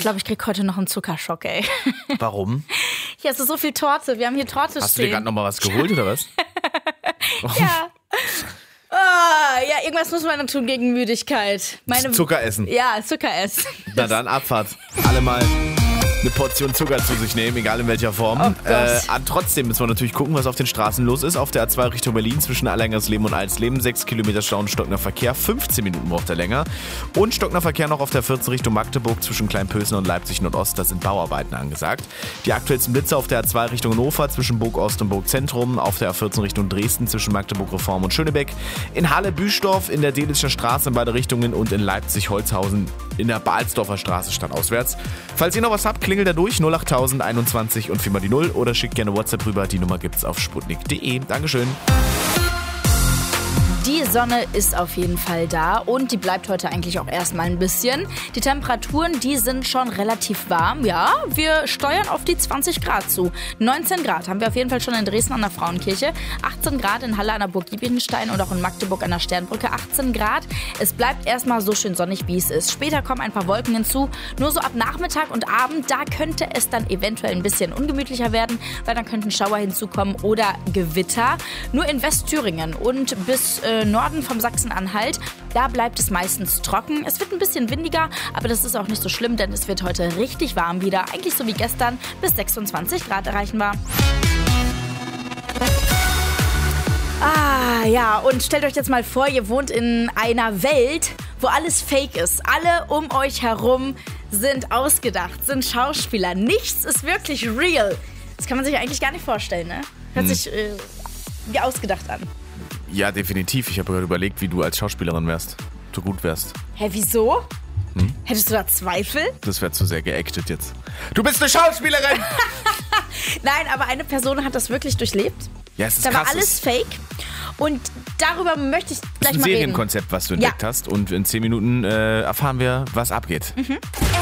glaube, ich krieg heute noch einen Zuckerschock, ey. Warum? Hier hast du so viel Torte. Wir haben hier Torte stehen. Hast du dir gerade nochmal was geholt, oder was? Ja. Oh, ja, irgendwas muss man dann tun gegen Müdigkeit. Zucker essen. Ja, Zucker essen. Na dann, Abfahrt. Alle mal eine Portion Zucker zu sich nehmen, egal in welcher Form. Oh Trotzdem müssen wir natürlich gucken, was auf den Straßen los ist. Auf der A2 Richtung Berlin zwischen Allerlängersleben und Alsleben 6 Kilometer Stau und stockender Verkehr. 15 Minuten braucht er länger. Und stockender Verkehr noch auf der 14 Richtung Magdeburg zwischen Kleinpösen und Leipzig Nordost. Da sind Bauarbeiten angesagt. Die aktuellsten Blitze auf der A2 Richtung Hannover zwischen Burg Ost und Burg Zentrum. Auf der A14 Richtung Dresden zwischen Magdeburg Reform und Schönebeck. In Halle Büstorf, in der Delitzscher Straße in beide Richtungen und in Leipzig Holzhausen in der Balsdorfer Straße stadtauswärts. Falls ihr noch was habt, klingelt da durch 08021 und 4 mal die 0 oder schickt gerne WhatsApp rüber. Die Nummer gibt's auf sputnik.de. Dankeschön. Die Sonne ist auf jeden Fall da und die bleibt heute eigentlich auch erstmal ein bisschen. Die Temperaturen, die sind schon relativ warm. Ja, wir steuern auf die 20 Grad zu. 19 Grad haben wir auf jeden Fall schon in Dresden an der Frauenkirche. 18 Grad in Halle an der Burg Giebichenstein und auch in Magdeburg an der Sternbrücke. 18 Grad. Es bleibt erstmal so schön sonnig, wie es ist. Später kommen ein paar Wolken hinzu. Nur so ab Nachmittag und Abend, da könnte es dann eventuell ein bisschen ungemütlicher werden, weil dann könnten Schauer hinzukommen oder Gewitter. Nur in Westthüringen und bis Norden vom Sachsen-Anhalt, da bleibt es meistens trocken. Es wird ein bisschen windiger, aber das ist auch nicht so schlimm, denn es wird heute richtig warm wieder. Eigentlich so wie gestern, bis 26 Grad erreichen wir. Ja, und stellt euch jetzt mal vor, ihr wohnt in einer Welt, wo alles fake ist. Alle um euch herum sind ausgedacht, sind Schauspieler. Nichts ist wirklich real. Das kann man sich eigentlich gar nicht vorstellen, ne? Hört sich wie ausgedacht an. Ja, definitiv. Ich habe gerade überlegt, wie du als Schauspielerin wärst. Du gut wärst. Hä, wieso? Hättest du da Zweifel? Das wäre zu sehr geactet jetzt. Du bist eine Schauspielerin! Nein, aber eine Person hat das wirklich durchlebt. Ja, es ist da krass. war alles fake. Und darüber möchte ich gleich mal reden. Ein reden. Serienkonzept, was du entdeckt hast. Und in 10 Minuten erfahren wir, was abgeht.